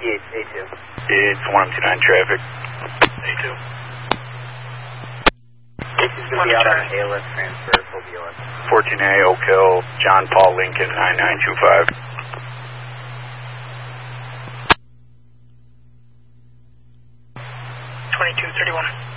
A2. It's 129 traffic. A2. This is going to be out on the ALS transfer for BLS. 14A, Oak Hill, John Paul Lincoln, 9925. 2231.